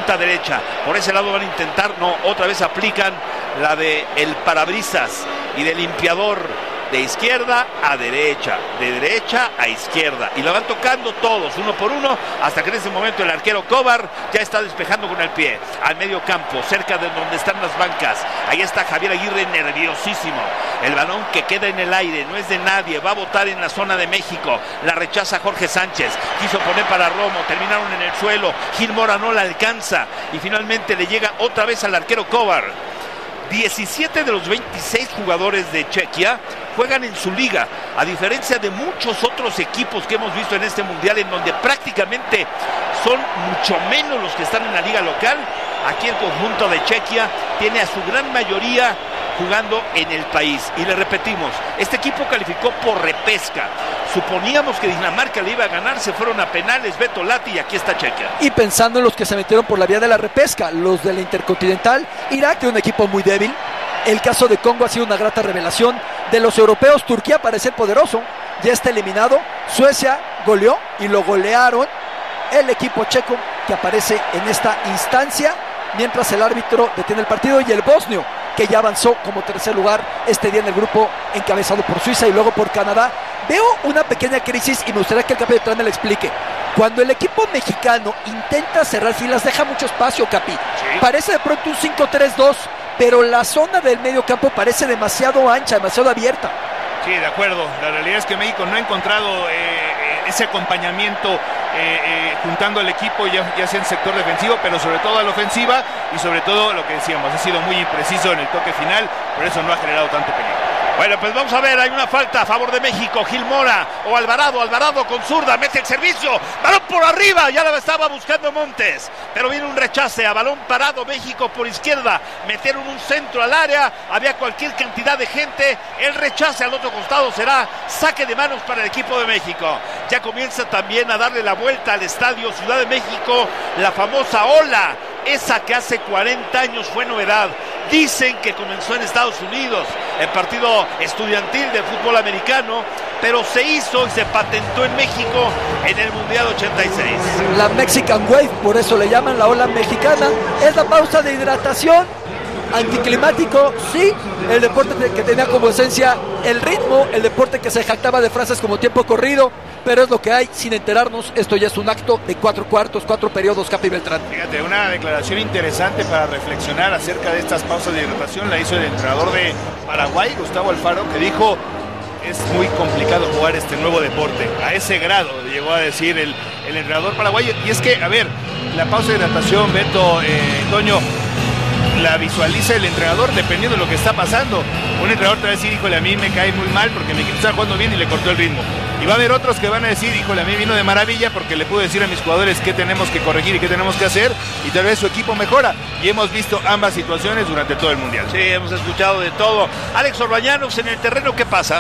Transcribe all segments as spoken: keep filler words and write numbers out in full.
punta derecha. Por ese lado van a intentar, no, otra vez aplican la de el parabrisas y de limpiador, de izquierda a derecha, de derecha a izquierda, y la van tocando todos, uno por uno, hasta que en ese momento el arquero Kovar ya está despejando con el pie, al medio campo, cerca de donde están las bancas. Ahí está Javier Aguirre nerviosísimo, el balón que queda en el aire, no es de nadie, va a botar en la zona de México, la rechaza Jorge Sánchez, quiso poner para Romo, terminaron en el suelo, Gil Mora no la alcanza, y finalmente le llega otra vez al arquero Kovar. diecisiete de los veintiséis jugadores de Chequia juegan en su liga, a diferencia de muchos otros equipos que hemos visto en este mundial, en donde prácticamente son mucho menos los que están en la liga local. Aquí el conjunto de Chequia tiene a su gran mayoría jugando en el país. Y le repetimos, este equipo calificó por repesca. Suponíamos que Dinamarca le iba a ganar, se fueron a penales, Beto Lati, y aquí está Chequia. Y pensando en los que se metieron por la vía de la repesca, los de la Intercontinental, Irak, de un equipo muy débil. El caso de Congo ha sido una grata revelación. De los europeos, Turquía parece poderoso, ya está eliminado. Suecia goleó y lo golearon. El equipo checo que aparece en esta instancia, mientras el árbitro detiene el partido, y el bosnio, que ya avanzó como tercer lugar este día en el grupo encabezado por Suiza y luego por Canadá. Veo una pequeña crisis y me gustaría que el capitán me lo explique. Cuando el equipo mexicano intenta cerrar filas, deja mucho espacio, Capi. Sí. Parece de pronto un cinco tres dos, pero la zona del medio campo parece demasiado ancha, demasiado abierta. Sí, de acuerdo. La realidad es que México no ha encontrado eh, ese acompañamiento eh, eh, juntando al equipo, ya, ya sea en sector defensivo, pero sobre todo a la ofensiva, y sobre todo lo que decíamos, ha sido muy impreciso en el toque final, por eso no ha generado tanto peligro. Bueno, pues vamos a ver, hay una falta a favor de México, Gil Mora o Alvarado, Alvarado con zurda, mete el servicio, balón por arriba, ya la estaba buscando Montes, pero viene un rechace a balón parado, México por izquierda, metieron un centro al área, había cualquier cantidad de gente, el rechace al otro costado será saque de manos para el equipo de México. Ya comienza también a darle la vuelta al estadio Ciudad de México, la famosa ola, esa que hace cuarenta años fue novedad. Dicen que comenzó en Estados Unidos, el partido estudiantil de fútbol americano, pero se hizo y se patentó en México en el Mundial ochenta y seis. La Mexican Wave, por eso le llaman la ola mexicana, es la pausa de hidratación. Anticlimático, sí, el deporte que tenía como esencia el ritmo, el deporte que se jactaba de frases como tiempo corrido, pero es lo que hay sin enterarnos. Esto ya es un acto de cuatro cuartos, cuatro periodos, Capi Beltrán. Fíjate, una declaración interesante para reflexionar acerca de estas pausas de hidratación la hizo el entrenador de Paraguay, Gustavo Alfaro, que dijo: es muy complicado jugar este nuevo deporte. A ese grado llegó a decir el, el entrenador paraguayo. Y es que, a ver, la pausa de hidratación, Beto, eh, Toño, la visualiza el entrenador dependiendo de lo que está pasando. Un entrenador te va a decir: híjole, a mí me cae muy mal porque mi equipo está jugando bien y le cortó el ritmo. Y va a haber otros que van a decir: híjole, a mí vino de maravilla porque le puedo decir a mis jugadores qué tenemos que corregir y qué tenemos que hacer, y tal vez su equipo mejora. Y hemos visto ambas situaciones durante todo el Mundial. Sí, hemos escuchado de todo. Alex Orbañanos, en el terreno, ¿qué pasa?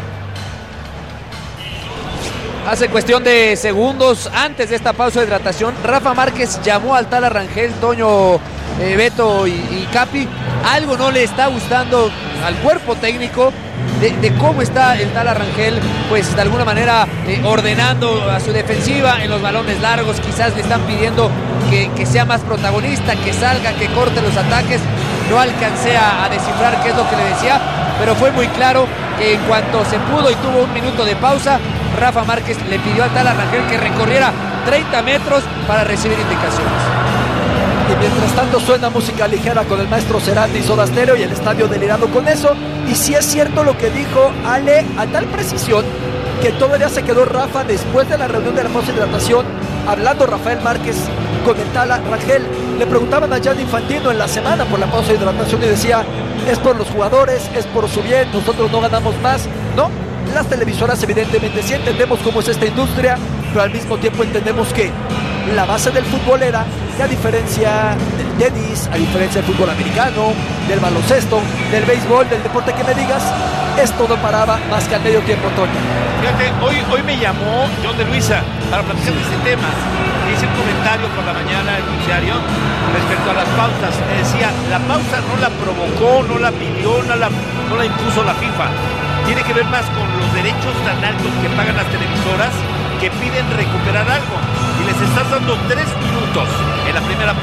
Hace cuestión de segundos antes de esta pausa de hidratación, Rafa Márquez llamó al Tala Rangel, Toño, eh, Beto y, y Capi. Algo no le está gustando al cuerpo técnico de, de cómo está el Tala Rangel, pues de alguna manera eh, ordenando a su defensiva en los balones largos. Quizás le están pidiendo que, que sea más protagonista, que salga, que corte los ataques. No alcancé a, a descifrar qué es lo que le decía, pero fue muy claro que en cuanto se pudo y tuvo un minuto de pausa, Rafa Márquez le pidió al Tala Rangel que recorriera treinta metros para recibir indicaciones. Y mientras tanto suena música ligera con el maestro Cerati y Soda Stereo y el estadio delirando con eso. Y si es cierto lo que dijo Ale, a tal precisión que todavía se quedó Rafa después de la reunión de la pausa de hidratación, hablando Rafael Márquez con el Tala Rangel. Le preguntaban a Gianni Infantino en la semana por la pausa de hidratación y decía: es por los jugadores, es por su bien, nosotros no ganamos más. No, las televisoras evidentemente sí entendemos cómo es esta industria, pero al mismo tiempo entendemos que la base del fútbol era que, a diferencia del tenis, a diferencia del fútbol americano, del baloncesto, del béisbol, del deporte que me digas, esto no paraba más que al medio tiempo, Toño. Fíjate, hoy, hoy me llamó John de Luisa para platicar de este tema. Hice un comentario por la mañana en el diario respecto a las pausas. Me decía: la pausa no la provocó, no la pidió, no la, no la impuso la FIFA. Tiene que ver más con los derechos tan altos que pagan las televisoras, que piden recuperar algo. Y les estás dando tres minutos en la primera parte.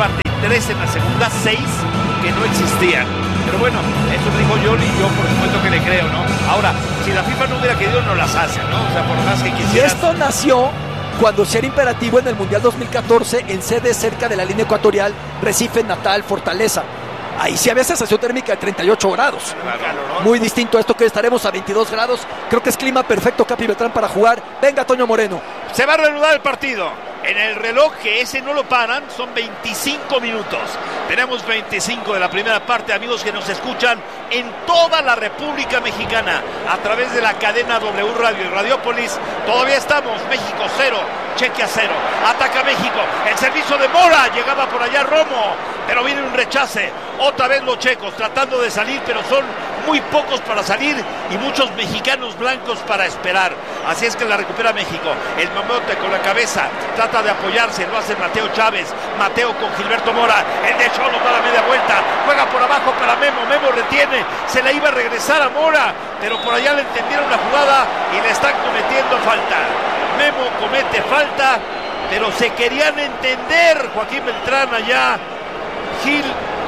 tres en la segunda, seis que no existían. Pero bueno, eso dijo Johnny y yo por supuesto que le creo, ¿no? Ahora, si la FIFA no hubiera querido, no las hace, ¿no? O sea, por más que quisiera. Y esto nació cuando se era imperativo en el Mundial dos mil catorce en sede cerca de la línea ecuatorial, Recife, Natal, Fortaleza. Ahí sí había sensación térmica de treinta y ocho grados. Claro. Muy distinto a esto que estaremos a veintidós grados. Creo que es clima perfecto, Capi Beltrán, para jugar. Venga, Toño Moreno. Se va a reanudar el partido. En el reloj, que ese no lo paran, son veinticinco minutos. Tenemos veinticinco de la primera parte, amigos que nos escuchan en toda la República Mexicana a través de la cadena W Radio y Radiopolis. Todavía estamos, México cero, Chequia cero. Ataca México, el servicio de Mora, llegaba por allá Romo, pero viene un rechace. Otra vez los checos tratando de salir, pero son muy pocos para salir y muchos mexicanos blancos para esperar. Así es que la recupera México. El mamote con la cabeza trata de apoyarse, lo hace Mateo Chávez. Mateo con Gilberto Mora, el de Cholo da la media vuelta, juega por abajo para Memo. Memo retiene, se la iba a regresar a Mora, pero por allá le entendieron la jugada y le están cometiendo falta. Memo comete falta, pero se querían entender Joaquín Beltrán allá, Gil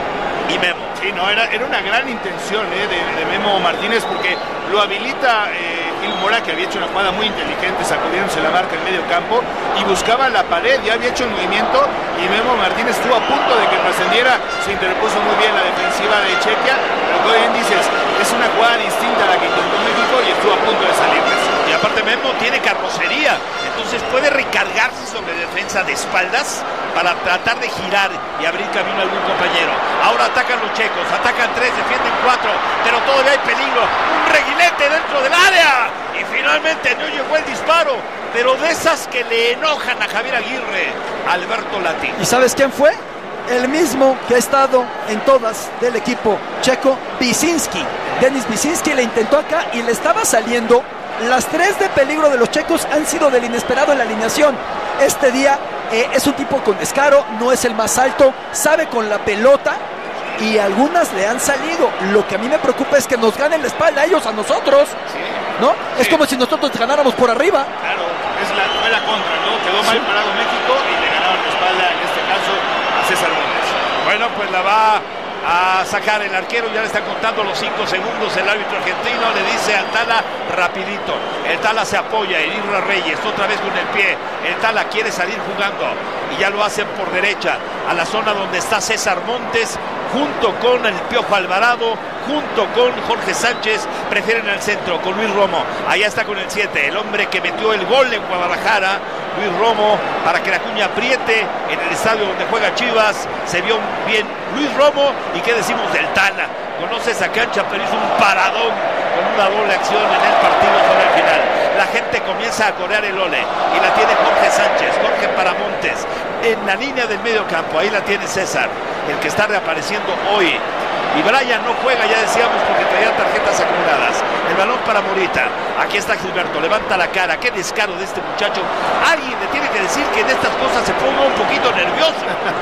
y Memo. Sí, no, era, era una gran intención eh, de, de Memo Martínez, porque lo habilita eh, Gil Mora, que había hecho una jugada muy inteligente, sacudiéndose la marca en medio campo y buscaba la pared, ya había hecho el movimiento y Memo Martínez estuvo a punto de que trascendiera, se interpuso muy bien la defensiva de Chequia, pero como bien dices, es una jugada distinta a la que intentó México y estuvo a punto de salirles. Y aparte Memo tiene carrocería, entonces puede recargarse sobre defensa de espaldas para tratar de girar y abrir camino a algún compañero. Ahora atacan los checos, atacan tres, defienden cuatro, pero todavía hay peligro. Un reguilete dentro del área y finalmente no llegó el disparo, pero de esas que le enojan a Javier Aguirre, Alberto Lati. ¿Y sabes quién fue? El mismo que ha estado en todas del equipo checo, Visinski. Denis Visinski le intentó acá y le estaba saliendo. Las tres de peligro de los checos han sido del inesperado en la alineación. Este día eh, es un tipo con descaro, no es el más alto, sabe con la pelota y algunas le han salido. Lo que a mí me preocupa es que nos ganen la espalda a ellos, a nosotros, Sí. ¿no? Sí. Es como si nosotros ganáramos por arriba. Claro, es la, fue la contra, ¿no? Quedó mal parado México y le ganaron la espalda, en este caso, a César Montes. Bueno, pues la va a sacar el arquero, ya le están contando los cinco segundos, el árbitro argentino le dice al Tala rapidito, el Tala se apoya, el Irra Reyes otra vez con el pie, el Tala quiere salir jugando y ya lo hacen por derecha, a la zona donde está César Montes, junto con el Piojo Alvarado, junto con Jorge Sánchez, prefieren al centro con Luis Romo, allá está con el siete, el hombre que metió el gol en Guadalajara, Luis Romo, para que la cuña apriete en el estadio donde juega Chivas, se vio bien Luis Romo, y qué decimos del Tala, conoce esa cancha pero hizo un paradón con una doble acción en el partido sobre el final, la gente comienza a corear el ole, y la tiene Jorge Sánchez, Jorge para Montes, en la línea del medio campo, ahí la tiene César, el que está reapareciendo hoy, y Brian no juega, ya decíamos, porque traía tarjetas acumuladas. El balón para Morita, aquí está Gilberto, levanta la cara, qué descaro de este muchacho. Alguien le tiene que decir que en estas cosas se ponga un poquito nervioso.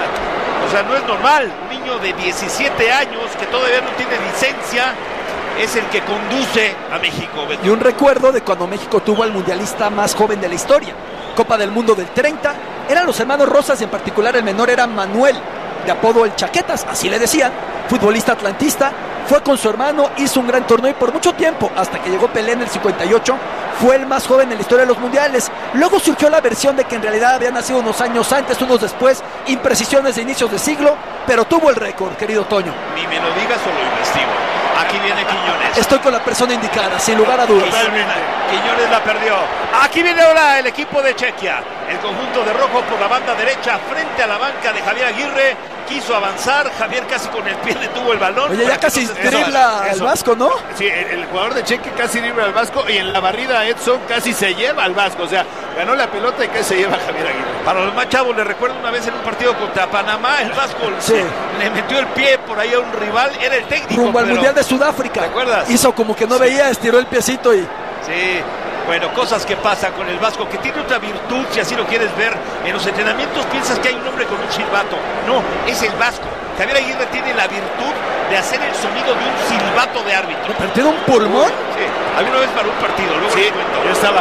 O sea, no es normal, un niño de diecisiete años que todavía no tiene licencia es el que conduce a México. Y un recuerdo de cuando México tuvo al mundialista más joven de la historia, Copa del Mundo del treinta, eran los hermanos Rosas, y en particular el menor era Manuel, de apodo el Chaquetas, así le decían, futbolista atlantista, fue con su hermano, hizo un gran torneo y por mucho tiempo, hasta que llegó Pelé en el cincuenta y ocho, fue el más joven en la historia de los mundiales. Luego surgió la versión de que en realidad había nacido unos años antes, unos después, imprecisiones de inicios de siglo, pero tuvo el récord, querido Toño. Ni me lo digas o lo investigo. Aquí viene Quiñones. Estoy con la persona indicada, sin lugar a dudas. Quiñones, Quiñones la perdió. Aquí viene ahora el equipo de Chequia. El conjunto de rojo por la banda derecha frente a la banca de Javier Aguirre. Quiso avanzar, Javier casi con el pie detuvo el balón. Oye, ya casi dribla al Vasco, ¿no? Sí, el, el jugador de Cheque casi dribla al Vasco y en la barrida Edson casi se lleva al Vasco. O sea, ganó la pelota y casi se lleva a Javier Aguirre. Para los más chavos, les recuerdo una vez en un partido contra Panamá, el Vasco sí. le metió el pie por ahí a un rival, era el técnico. Rumbo al pero... Mundial de Sudáfrica. ¿Te acuerdas? Hizo como que no sí. veía, estiró el piecito y... Sí, bueno, cosas que pasan con el Vasco, que tiene otra virtud, si así lo quieres ver. En los entrenamientos piensas que hay un hombre con un silbato. No, es el Vasco. Javier Aguirre tiene la virtud de hacer el sonido de un silbato de árbitro. ¿Pero tiene un pulmón? Sí, había una vez para un partido, luego sí, les cuento. yo estaba.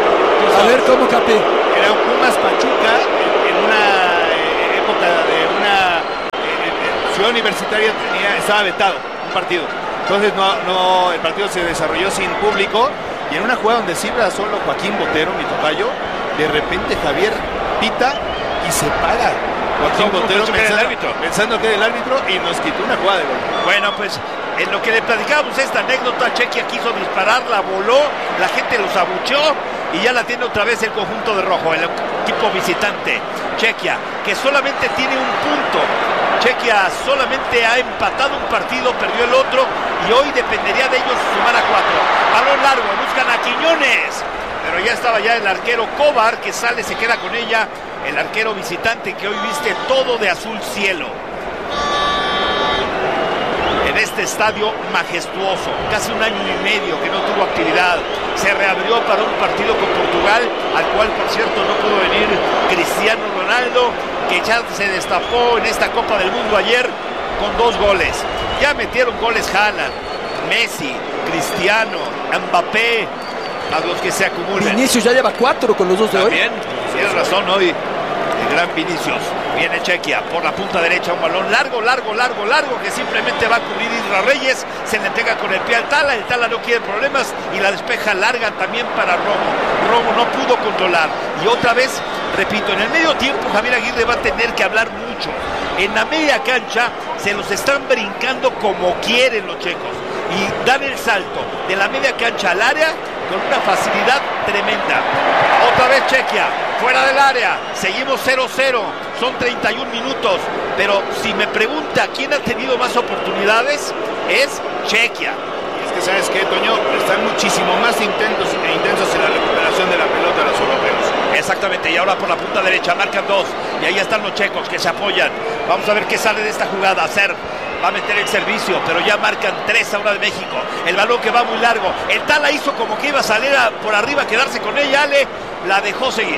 A ver, ¿cómo, Capi? Era un Pumas Pachuca en, en una eh, época de una Ciudad Universitaria tenía, estaba vetado un partido. Entonces no, no, el partido se desarrolló sin público y en una jugada donde sí iba solo Joaquín Botero, mi tocayo, de repente Javier pita y se para. Joaquín No, Botero pensó que era el árbitro. pensando que era el árbitro y nos quitó una jugada de gol. Bueno, pues en lo que le platicábamos esta anécdota, Chequia quiso disparar, la voló, la gente los abucheó y ya la tiene otra vez el conjunto de rojo, el equipo visitante. Chequia, que solamente tiene un punto. Chequia solamente ha empatado un partido, perdió el otro y hoy dependería de ellos sumar a cuatro. Balón largo, buscan a Quiñones, pero ya estaba ya el arquero Cobar que sale, se queda con ella. El arquero visitante que hoy viste todo de azul cielo. En este estadio majestuoso, casi un año y medio que no tuvo actividad, se reabrió para un partido con Portugal, al cual por cierto no pudo venir Cristiano Ronaldo, que ya se destapó en esta Copa del Mundo ayer con dos goles. Ya metieron goles Haaland, Messi, Cristiano, Mbappé, a los que se acumulan. Vinicius ya lleva cuatro con los dos de hoy. También, tienes razón, hoy el gran Vinicius. Viene Chequia por la punta derecha, un balón largo, largo, largo, largo, que simplemente va a cubrir Isra Reyes, se le entrega con el pie al Tala, el Tala no quiere problemas y la despeja larga también para Romo. Romo no pudo controlar y otra vez, repito, en el medio tiempo Javier Aguirre va a tener que hablar mucho. En la media cancha se los están brincando como quieren los checos y dan el salto de la media cancha al área con una facilidad tremenda. Otra vez Chequia, fuera del área, seguimos cero cero, son treinta y un minutos, pero si me pregunta quién ha tenido más oportunidades, es Chequia. Es que sabes qué, Toño, están muchísimo más intensos e intensos en la recuperación de la pelota de los europeos. Exactamente, y ahora por la punta derecha marcan dos, y ahí están los checos que se apoyan. Vamos a ver qué sale de esta jugada. Serv va a meter el servicio, pero ya marcan tres ahora de México. El balón que va muy largo. El Tala hizo como que iba a salir a, por arriba, quedarse con ella, Ale, la dejó seguir.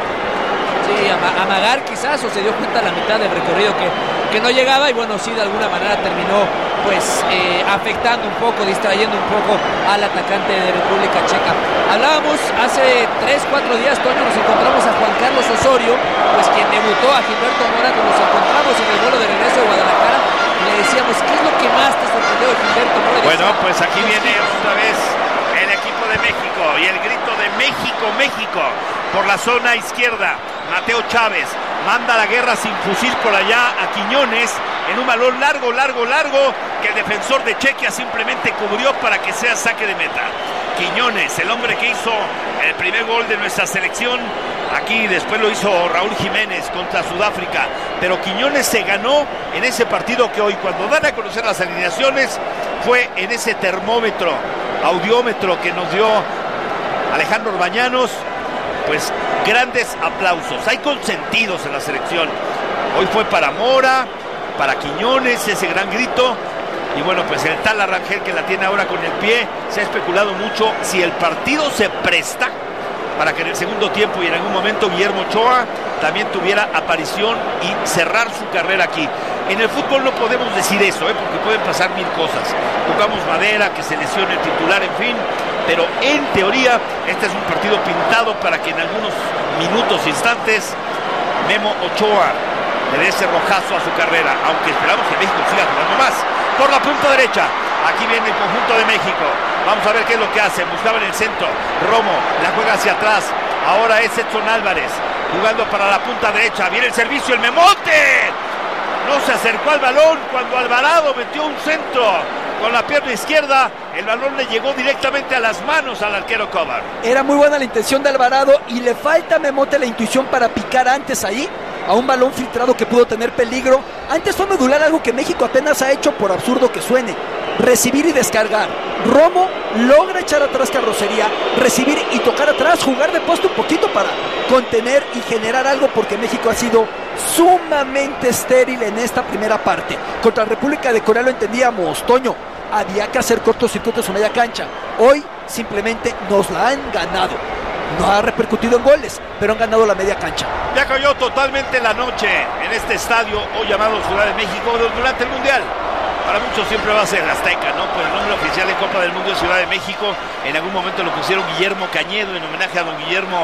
Sí, ama- amagar quizás, o se dio cuenta a la mitad del recorrido que, que no llegaba y bueno, sí, de alguna manera terminó pues eh, afectando un poco, distrayendo un poco al atacante de República Checa. Hablábamos hace tres, cuatro días, Toño, nos encontramos a Juan Carlos Osorio, pues quien debutó a Gilberto Mora, cuando nos encontramos en el vuelo de regreso de Guadalajara, y le decíamos, ¿qué es lo que más te sorprendió de Gilberto Mora? Bueno, pues aquí viene otra vez el equipo de México y el grito de México, México, por la zona izquierda. Mateo Chávez manda la guerra sin fusil por allá a Quiñones en un balón largo, largo, largo que el defensor de Chequia simplemente cubrió para que sea saque de meta. Quiñones, el hombre que hizo el primer gol de nuestra selección, aquí después lo hizo Raúl Jiménez contra Sudáfrica, pero Quiñones se ganó en ese partido que hoy, cuando dan a conocer las alineaciones, fue en ese termómetro, audiómetro que nos dio Alejandro Orbañanos. Pues grandes aplausos, hay consentidos en la selección. Hoy fue para Mora, para Quiñones, ese gran grito. Y bueno, pues el Tala Rangel que la tiene ahora con el pie. Se ha especulado mucho si el partido se presta para que en el segundo tiempo y en algún momento Guillermo Ochoa también tuviera aparición y cerrar su carrera aquí. En el fútbol no podemos decir eso, ¿eh? Porque pueden pasar mil cosas. Tocamos madera, que se lesione el titular, en fin. Pero en teoría este es un partido pintado para que en algunos minutos, instantes, Memo Ochoa le dé ese rojazo a su carrera, aunque esperamos que México siga jugando más. Por la punta derecha, aquí viene el conjunto de México. Vamos a ver qué es lo que hace. Buscaba en el centro, Romo la juega hacia atrás. Ahora es Edson Álvarez jugando para la punta derecha. Viene el servicio, el Memote. No se acercó al balón cuando Alvarado metió un centro con la pierna izquierda. El balón le llegó directamente a las manos al arquero Cobar. Era muy buena la intención de Alvarado y le falta a Memote la intuición para picar antes ahí a un balón filtrado que pudo tener peligro. Antes fue medular algo que México apenas ha hecho, por absurdo que suene: recibir y descargar. Romo logra echar atrás carrocería, recibir y tocar atrás, jugar de poste un poquito para contener y generar algo, porque México ha sido sumamente estéril en esta primera parte. Contra la República de Corea lo entendíamos, Toño, había que hacer cortocircuitos en media cancha. Hoy simplemente nos la han ganado. No ha repercutido en goles, pero han ganado la media cancha. Ya cayó totalmente la noche en este estadio, hoy llamado Ciudad de México, durante el Mundial. Para muchos siempre va a ser Azteca, ¿no? Por el nombre oficial de Copa del Mundo de Ciudad de México. En algún momento lo pusieron Guillermo Cañedo en homenaje a don Guillermo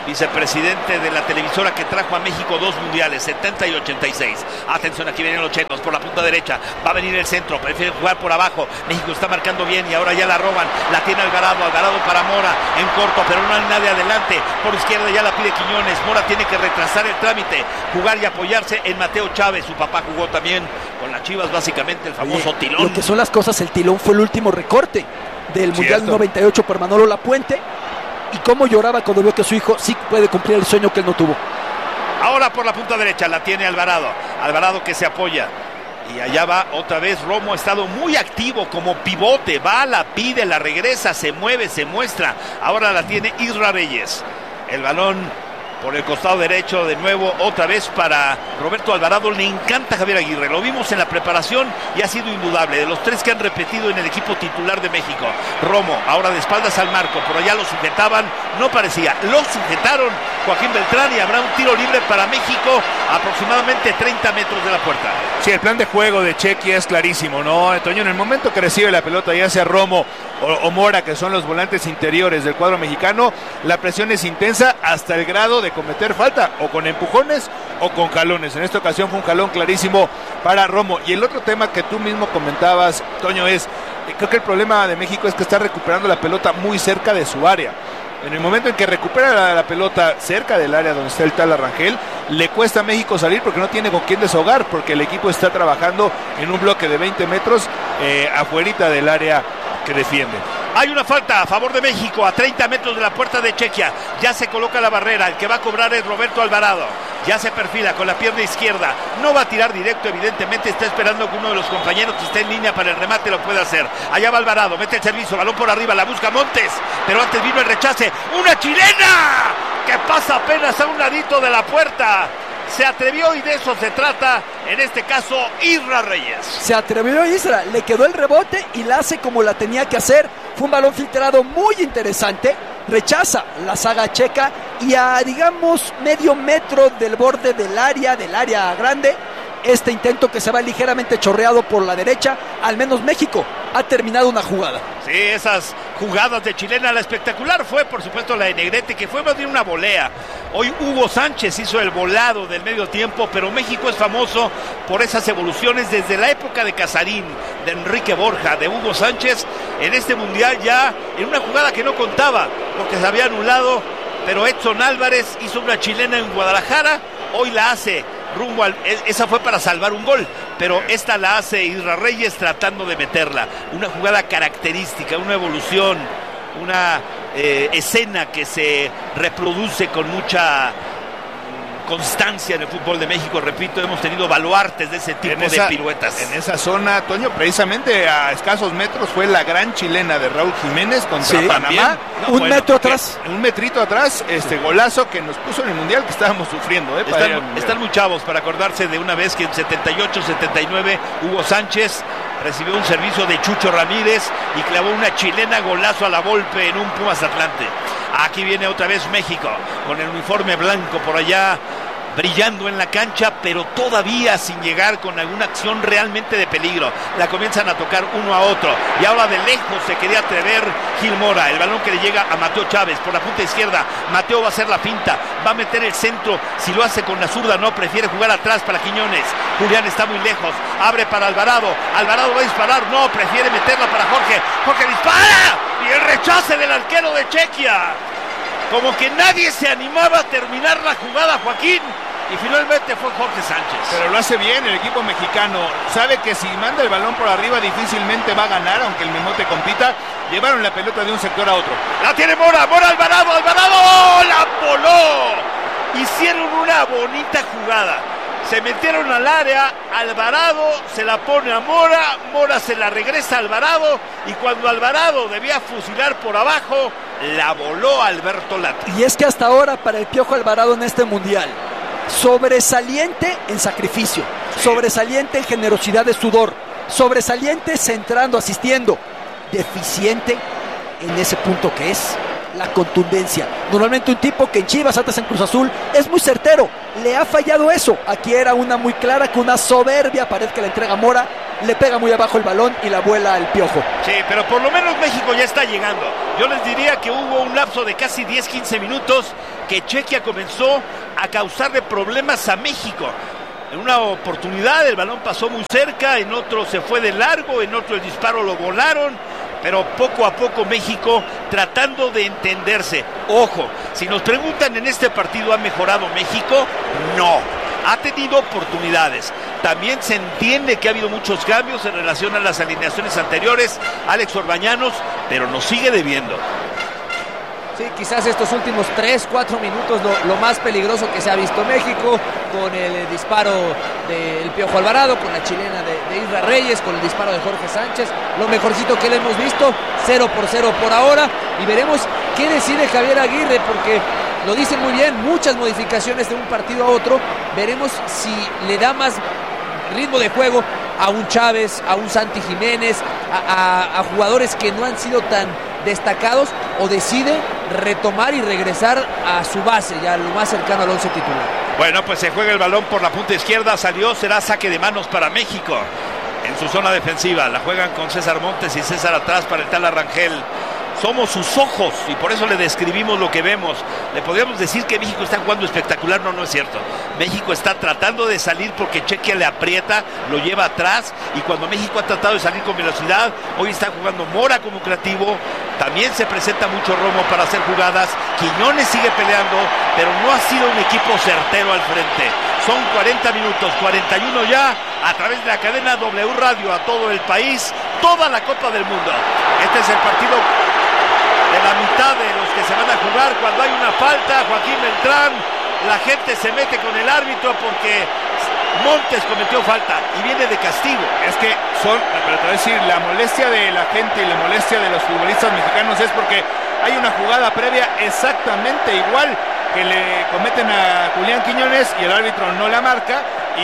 vicepresidente de la televisora que trajo a México dos mundiales, setenta y ochenta y seis. Atención, aquí vienen los chetos por la punta derecha, va a venir el centro, prefieren jugar por abajo. México está marcando bien y ahora ya la roban, la tiene Alvarado, Alvarado para Mora, en corto, pero no hay nadie adelante. Por izquierda ya la pide Quiñones, Mora tiene que retrasar el trámite, jugar y apoyarse en Mateo Chávez. Su papá jugó también con las Chivas, básicamente el famoso Oye, tilón. Lo que son las cosas, el tilón fue el último recorte del Mundial Cierto. noventa y ocho por Manolo Lapuente, y cómo lloraba cuando vio que su hijo sí puede cumplir el sueño que él no tuvo. Ahora por la punta derecha la tiene Alvarado, Alvarado que se apoya. Y allá va otra vez Romo, ha estado muy activo como pivote, va, la pide, la regresa, se mueve, se muestra. Ahora la tiene Isra Reyes. El balón por el costado derecho de nuevo, otra vez para Roberto Alvarado. Le encanta Javier Aguirre, lo vimos en la preparación y ha sido indudable. De los tres que han repetido en el equipo titular de México, Romo, ahora de espaldas al marco, por allá lo sujetaban, no parecía, lo sujetaron Joaquín Beltrán y habrá un tiro libre para México, aproximadamente treinta metros de la puerta. Sí, el plan de juego de Chequi es clarísimo, ¿no, Toño? En el momento que recibe la pelota, ya sea Romo o, o Mora, que son los volantes interiores del cuadro mexicano, la presión es intensa hasta el grado de cometer falta, o con empujones o con jalones. En esta ocasión fue un jalón clarísimo para Romo. Y el otro tema que tú mismo comentabas, Toño, es, creo que el problema de México es que está recuperando la pelota muy cerca de su área. En el momento en que recupera la, la pelota cerca del área donde está el tal Rangel, le cuesta a México salir porque no tiene con quién deshogar, porque el equipo está trabajando en un bloque de veinte metros eh, afuerita del área que defiende. Hay una falta a favor de México a treinta metros de la puerta de Chequia. Ya se coloca la barrera. El que va a cobrar es Roberto Alvarado. Ya se perfila con la pierna izquierda. No va a tirar directo, evidentemente. Está esperando que uno de los compañeros que esté en línea para el remate lo pueda hacer. Allá va Alvarado. Mete el servicio. Balón por arriba. La busca Montes. Pero antes vino el rechace. ¡Una chilena! Que pasa apenas a un ladito de la puerta. Se atrevió y de eso se trata, en este caso, Isra Reyes. Se atrevió Isra, le quedó el rebote y la hace como la tenía que hacer. Fue un balón filtrado muy interesante. Rechaza la saga checa y a, digamos, medio metro del borde del área, del área grande, este intento que se va ligeramente chorreado por la derecha, al menos México ha terminado una jugada. Sí, esas jugadas de chilena, la espectacular fue por supuesto la de Negrete, que fue más bien una volea. Hoy Hugo Sánchez hizo el volado del medio tiempo, pero México es famoso por esas evoluciones desde la época de Casarín, de Enrique Borja, de Hugo Sánchez, en este mundial ya en una jugada que no contaba, porque se había anulado, pero Edson Álvarez hizo una chilena en Guadalajara, hoy la hace rumbo al, esa fue para salvar un gol, pero esta la hace Isra Reyes tratando de meterla, una jugada característica, una evolución, una eh, escena que se reproduce con mucha constancia en el fútbol de México. Repito, hemos tenido baluartes de ese tipo esa, de piruetas. En esa zona, Toño, precisamente a escasos metros fue la gran chilena de Raúl Jiménez contra Sí, Panamá. No, un bueno, metro atrás. Un metrito atrás, este golazo que nos puso en el Mundial que estábamos sufriendo. ¿eh? Están, están muy chavos para acordarse de una vez que en setenta y ocho setenta y nueve Hugo Sánchez recibió un servicio de Chucho Ramírez y clavó una chilena golazo a la Volpe en un Pumas Atlante. Aquí viene otra vez México con el uniforme blanco por allá brillando en la cancha, pero todavía sin llegar con alguna acción realmente de peligro. La comienzan a tocar uno a otro y ahora de lejos se quería atrever Gil Mora. El balón que le llega a Mateo Chávez por la punta izquierda. Mateo va a hacer la finta, va a meter el centro. Si lo hace con la zurda no, prefiere jugar atrás para Quiñones. Julián está muy lejos, abre para Alvarado. Alvarado va a disparar, no, prefiere meterla para Jorge. Jorge dispara y el rechace del arquero de Chequia. Como que nadie se animaba a terminar la jugada, Joaquín, y finalmente fue Jorge Sánchez. Pero lo hace bien el equipo mexicano. Sabe que si manda el balón por arriba difícilmente va a ganar, aunque el Memote compita. Llevaron la pelota de un sector a otro. La tiene Mora, Mora Alvarado, Alvarado, la voló. Hicieron una bonita jugada. Se metieron al área, Alvarado se la pone a Mora, Mora se la regresa a Alvarado y cuando Alvarado debía fusilar por abajo, la voló Alberto Lati. Y es que hasta ahora para el Piojo Alvarado en este mundial, sobresaliente en sacrificio, sí. sobresaliente en generosidad de sudor, sobresaliente centrando, asistiendo, deficiente en ese punto que es la contundencia. Normalmente un tipo que en Chivas, antes en Cruz Azul, es muy certero. Le ha fallado eso. Aquí era una muy clara, con una soberbia pared que le entrega Mora. Le pega muy abajo el balón y la vuela al Piojo. Sí, pero por lo menos México ya está llegando. Yo les diría que hubo un lapso de casi diez quince minutos que Chequia comenzó a causarle problemas a México. En una oportunidad el balón pasó muy cerca, en otro se fue de largo, en otro el disparo lo volaron, pero poco a poco México tratando de entenderse. Ojo, si nos preguntan en este partido, ¿ha mejorado México? No, ha tenido oportunidades. También se entiende que ha habido muchos cambios en relación a las alineaciones anteriores, Alex Orbañanos, pero nos sigue debiendo. Sí, quizás estos últimos tres, cuatro minutos lo, lo más peligroso que se ha visto México, con el disparo del Piojo Alvarado, con la chilena de, de Isra Reyes, con el disparo de Jorge Sánchez, lo mejorcito que le hemos visto, cero por cero por ahora, y veremos qué decide Javier Aguirre, porque lo dicen muy bien, muchas modificaciones de un partido a otro, veremos si le da más ritmo de juego a un Chávez, a un Santi Jiménez, a, a, a jugadores que no han sido tan destacados, o decide retomar y regresar a su base, ya lo más cercano al once titular. Bueno, pues se juega el balón por la punta izquierda, salió, será saque de manos para México en su zona defensiva. La juegan con César Montes y César atrás para el Tala Rangel. Somos sus ojos y por eso le describimos lo que vemos. Le podríamos decir que México está jugando espectacular, no, no es cierto. México está tratando de salir porque Chequia le aprieta, lo lleva atrás, y cuando México ha tratado de salir con velocidad, hoy está jugando Mora como creativo, también se presenta mucho Romo para hacer jugadas, Quiñones sigue peleando, pero no ha sido un equipo certero al frente. Son cuarenta minutos, cuarenta y uno ya, a través de la cadena W Radio a todo el país, toda la Copa del Mundo. Este es el partido de la mitad de los que se van a jugar. Cuando hay una falta, Joaquín Beltrán, la gente se mete con el árbitro porque Montes cometió falta y viene de castigo. Es que son, pero te voy a decir, la molestia de la gente y la molestia de los futbolistas mexicanos es porque hay una jugada previa exactamente igual que le cometen a Julián Quiñones y el árbitro no la marca, y,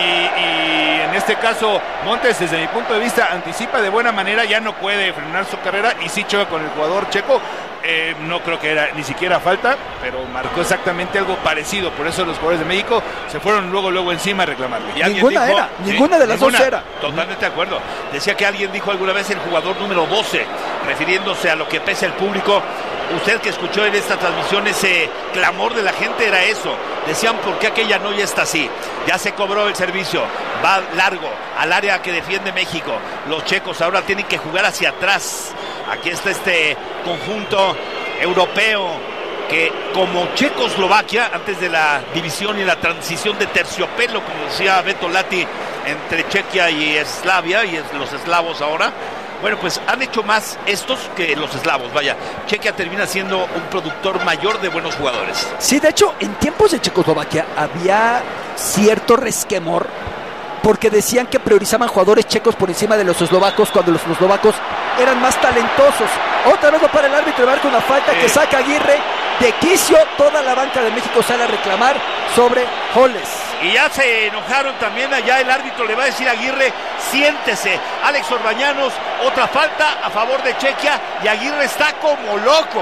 y en este caso Montes, desde mi punto de vista, anticipa de buena manera, ya no puede frenar su carrera y sí choca con el jugador checo. Eh, no creo que era ni siquiera falta, pero marcó exactamente algo parecido, por eso los jugadores de México se fueron luego luego encima a reclamarle. Y ninguna dijo, era, ¿sí? ninguna de las ninguna, dos era. Totalmente de acuerdo. Decía que alguien dijo alguna vez el jugador número doce, refiriéndose a lo que pesa el público. Usted que escuchó en esta transmisión ese clamor de la gente era eso. Decían, ¿por qué aquella no ya está así? Ya se cobró el servicio, va largo al área que defiende México. Los checos ahora tienen que jugar hacia atrás. Aquí está este conjunto europeo que, como Checoslovaquia, antes de la división y la transición de terciopelo, como decía Beto Lati, entre Chequia y Eslavia, y los eslavos ahora, bueno, pues han hecho más estos que los eslavos. Vaya, Chequia termina siendo un productor mayor de buenos jugadores. Sí, de hecho, en tiempos de Checoslovaquia había cierto resquemor, porque decían que priorizaban jugadores checos por encima de los eslovacos, cuando los eslovacos eran más talentosos. Otra vez para el árbitro, marca una falta eh. que saca Aguirre de quicio. Toda la banca de México sale a reclamar sobre Holes. Y ya se enojaron también allá, el árbitro le va a decir a Aguirre, siéntese. Alex Orbañanos, otra falta a favor de Chequia, y Aguirre está como loco.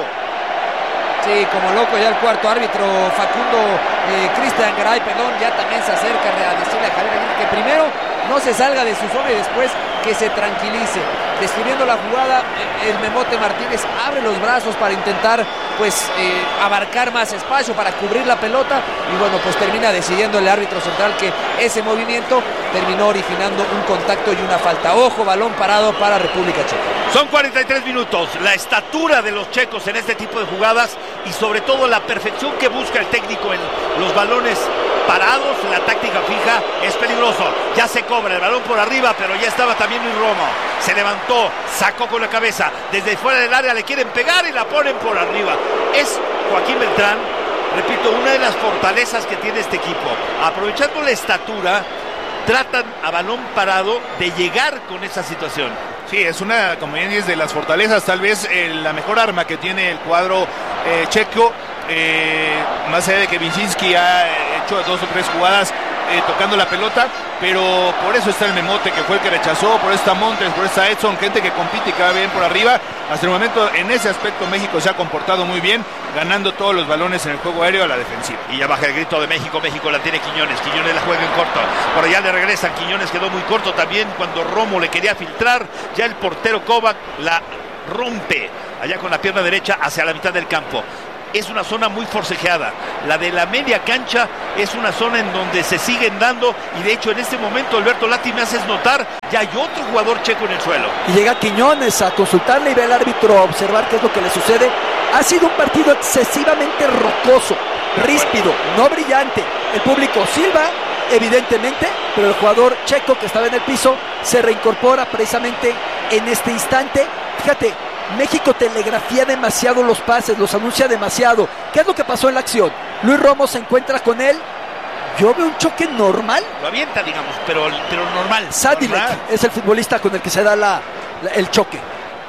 Sí, como loco ya el cuarto árbitro, Facundo eh, Cristian Garay, perdón, ya también se acerca a decirle a Javier Aguirre que primero no se salga de su zona y después que se tranquilice. Describiendo la jugada, el Memote Martínez abre los brazos para intentar pues eh, abarcar más espacio, para cubrir la pelota, y bueno, pues termina decidiendo el árbitro central que ese movimiento terminó originando un contacto y una falta. Ojo, balón parado para República Checa. Son cuarenta y tres minutos, la estatura de los checos en este tipo de jugadas y sobre todo la perfección que busca el técnico en los balones parados, la táctica fija, es peligroso. Ya se cobra el balón por arriba, pero ya estaba también Luis Romo. Se levantó, sacó con la cabeza, desde fuera del área le quieren pegar y la ponen por arriba. Es Joaquín Beltrán, repito, una de las fortalezas que tiene este equipo. Aprovechando la estatura, tratan a balón parado de llegar con esa situación. Sí, es una, como bien dices, de las fortalezas, tal vez eh, la mejor arma que tiene el cuadro eh, checo. Eh, más allá de que Vincinski ha hecho dos o tres jugadas eh, tocando la pelota, pero por eso está el Memote, que fue el que rechazó, por eso está Montes, por eso está Edson, gente que compite y que va bien por arriba. Hasta el momento, en ese aspecto, México se ha comportado muy bien, ganando todos los balones en el juego aéreo a la defensiva. Y ya baja el grito de México, México la tiene Quiñones, Quiñones la juega en corto, por allá le regresan, Quiñones quedó muy corto también cuando Romo le quería filtrar, ya el portero Kovac la rompe, allá con la pierna derecha hacia la mitad del campo. es una zona muy forcejeada. La de la media cancha es una zona en donde se siguen dando, y de hecho en este momento, Alberto Lati, me haces notar, ya hay otro jugador checo en el suelo. Y llega Quiñones a consultarle y ve al árbitro a observar qué es lo que le sucede. Ha sido un partido excesivamente rocoso, ríspido, no brillante. El público silba, evidentemente, pero el jugador checo que estaba en el piso se reincorpora precisamente en este instante. Fíjate, México telegrafía demasiado los pases, los anuncia demasiado. ¿Qué es lo que pasó en la acción? Luis Romo se encuentra con él. Yo veo un choque normal. Lo avienta, digamos, pero, pero normal. Sadilek normal. Es el futbolista con el que se da la, la, el choque.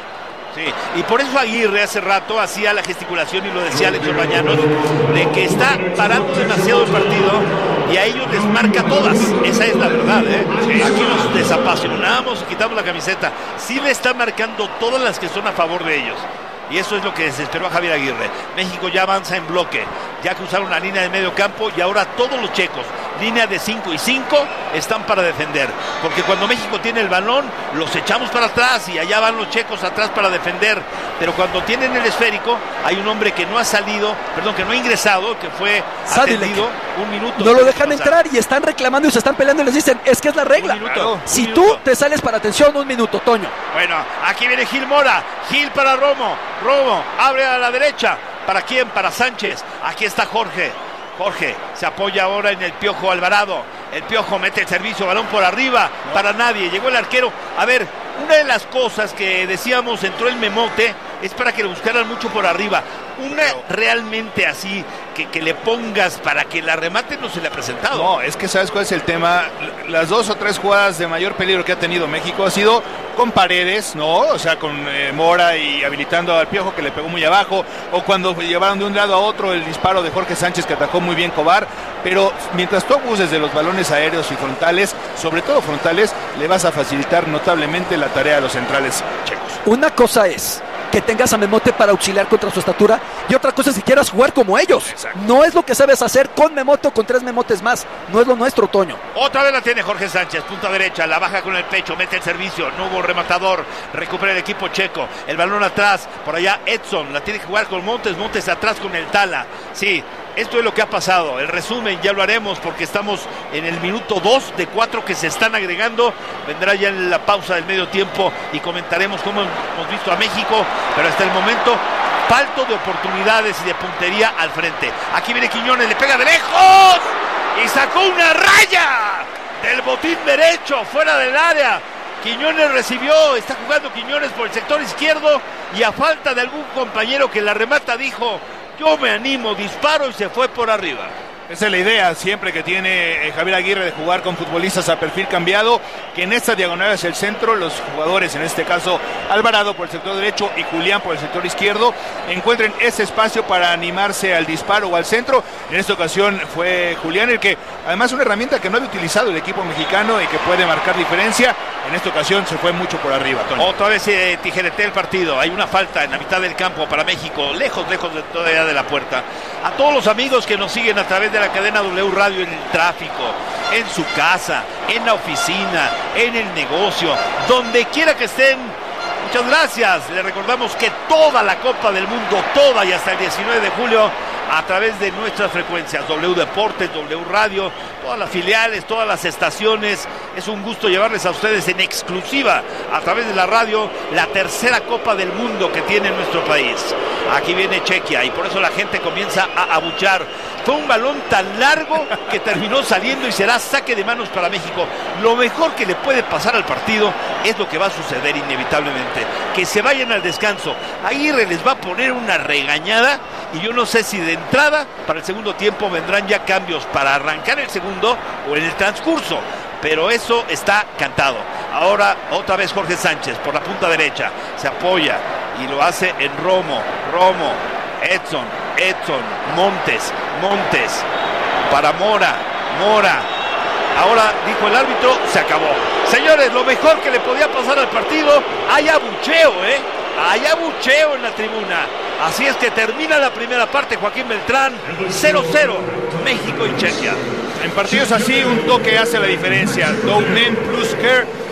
Sí, y por eso Aguirre hace rato hacía la gesticulación, y lo decía Alex Orbañanos, de que está parando demasiado el partido y a ellos les marca todas. Esa es la verdad, ¿eh? Sí. Aquí nos desapasionamos y quitamos la camiseta. Sí le está marcando todas las que son a favor de ellos. Y eso es lo que desesperó a Javier Aguirre. México ya avanza en bloque, ya cruzaron la línea de medio campo, y ahora todos los checos, línea de cinco y cinco, están para defender. Porque cuando México tiene el balón, los echamos para atrás y allá van los checos atrás para defender. Pero cuando tienen el esférico, hay un hombre que no ha salido, perdón, que no ha ingresado, que fue atendido un minuto. No lo dejan entrar y están reclamando y se están peleando y les dicen, es que es la regla. Un minuto, si un tú minuto. te sales para atención, un minuto, Toño. Bueno, aquí viene Gil Mora, Gil para Romo, Romo abre a la derecha. ¿Para quién? Para Sánchez. Aquí está Jorge. Jorge se apoya ahora en el Piojo Alvarado. El Piojo mete el servicio, balón por arriba, no. Para nadie. Llegó el arquero. A ver, una de las cosas que decíamos, entró el Memote, es para que le buscaran mucho por arriba. Una realmente así, que, que le pongas para que la remate, no se le ha presentado. No, es que ¿sabes cuál es el tema? Las dos o tres jugadas de mayor peligro que ha tenido México ha sido con Paredes, ¿no? O sea, con eh, Mora y habilitando al Piojo, que le pegó muy abajo, o cuando llevaron de un lado a otro el disparo de Jorge Sánchez, que atacó muy bien Cobar. Pero mientras tú abuses de los balones aéreos y frontales, sobre todo frontales, le vas a facilitar notablemente la tarea a los centrales checos. Una cosa es que tengas a Memote para auxiliar contra su estatura, y otra cosa es que quieras jugar como ellos. Exacto. No es lo que sabes hacer con Memote o con tres Memotes más. No es lo nuestro, Toño. Otra vez la tiene Jorge Sánchez, punta derecha, la baja con el pecho, mete el servicio, no hubo rematador, recupera el equipo checo, el balón atrás, por allá Edson, la tiene que jugar con Montes, Montes atrás con el Tala. Sí, esto es lo que ha pasado. El resumen ya lo haremos porque estamos en el minuto dos de cuatro que se están agregando. Vendrá ya en la pausa del medio tiempo y comentaremos cómo hemos visto a México, pero hasta el momento falto de oportunidades y de puntería al frente. Aquí viene Quiñones, le pega de lejos y sacó una raya del botín derecho fuera del área. Quiñones recibió, está jugando Quiñones por el sector izquierdo, y a falta de algún compañero que la remata dijo: yo me animo, disparo, y se fue por arriba. Esa es la idea siempre que tiene Javier Aguirre, de jugar con futbolistas a perfil cambiado, que en esta diagonal hacia el centro, los jugadores, en este caso Alvarado por el sector derecho y Julián por el sector izquierdo, encuentren ese espacio para animarse al disparo o al centro. En esta ocasión fue Julián el que, además, una herramienta que no había utilizado el equipo mexicano y que puede marcar diferencia. En esta ocasión se fue mucho por arriba, Tony. Otra vez se eh, tijeretea el partido. Hay una falta en la mitad del campo para México, lejos, lejos de todavía de la puerta. A todos los amigos que nos siguen a través de la cadena W Radio, en el tráfico, en su casa, en la oficina, en el negocio, donde quiera que estén, muchas gracias. Les recordamos que toda la Copa del Mundo, toda, y hasta el diecinueve de julio, a través de nuestras frecuencias, W Deportes, W Radio, todas las filiales, todas las estaciones. Es un gusto llevarles a ustedes en exclusiva, a través de la radio, la tercera Copa del Mundo que tiene nuestro país. Aquí viene Chequia, y por eso la gente comienza a abuchar. Fue un balón tan largo que terminó saliendo y será saque de manos para México. Lo mejor que le puede pasar al partido es lo que va a suceder inevitablemente, que se vayan al descanso. Aguirre les va a poner una regañada, y yo no sé si de entrada para el segundo tiempo vendrán ya cambios para arrancar el segundo o en el transcurso, pero eso está cantado. Ahora otra vez Jorge Sánchez por la punta derecha, se apoya y lo hace en Romo, Romo, Edson, Edson, Montes, Montes, para Mora, Mora. Ahora dijo el árbitro, se acabó. Señores, lo mejor que le podía pasar al partido, hay abucheo, ¿eh? Hay abucheo en la tribuna. Así es que termina la primera parte, Joaquín Beltrán, cero cero, México y Chequia. En partidos así, un toque hace la diferencia. Dos men plus care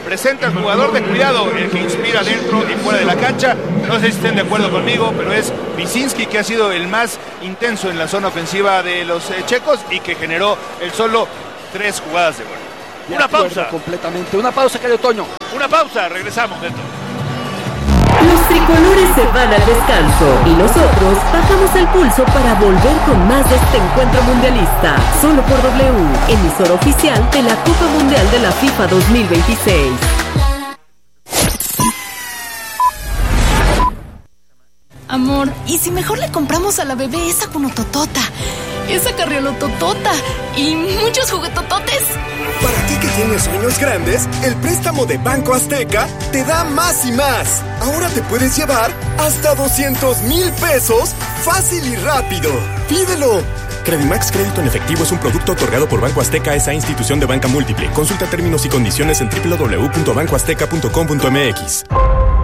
presenta al jugador de cuidado, el que inspira dentro y fuera de la cancha. No sé si estén de acuerdo conmigo, pero es Visinski, que ha sido el más intenso en la zona ofensiva de los eh, checos y que generó el solo tres jugadas de gol. De Una acuerdo, pausa. Completamente. Una pausa, querido Toño. Una pausa, regresamos dentro. Los tricolores se van al descanso y nosotros bajamos el pulso para volver con más de este encuentro mundialista. Solo por W, emisora oficial de la Copa Mundial de la FIFA dos mil veintiséis. Amor, ¿y si mejor le compramos a la bebé esa cunototota, esa carriolototota y muchos juguetototes? Para ti que tienes sueños grandes, el préstamo de Banco Azteca te da más y más. Ahora te puedes llevar hasta doscientos mil pesos fácil y rápido. ¡Pídelo! Credimax Crédito en Efectivo es un producto otorgado por Banco Azteca, esa institución de banca múltiple. Consulta términos y condiciones en doble u doble u doble u punto banco azteca punto com punto m x.